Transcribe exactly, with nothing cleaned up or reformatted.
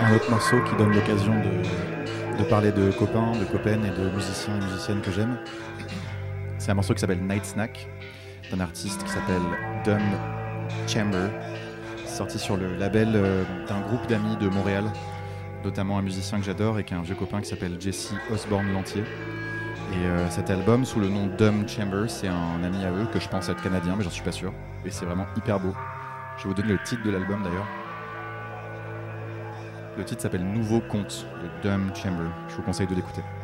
un autre morceau qui donne l'occasion de, de parler de copains, de copaines et de musiciens et musiciennes que j'aime. C'est un morceau qui s'appelle Night Snack, d'un artiste qui s'appelle Dumb Chamber, sorti sur le label euh, d'un groupe d'amis de Montréal, notamment un musicien que j'adore et qui est un vieux copain qui s'appelle Jesse Osborne-Lantier. Et euh, cet album, sous le nom Dumb Chamber, c'est un ami à eux que je pense être canadien, mais j'en suis pas sûr. Et c'est vraiment hyper beau. Je vais vous donner le titre de l'album d'ailleurs. Le titre s'appelle Nouveau Conte de Dumb Chamber. Je vous conseille de l'écouter.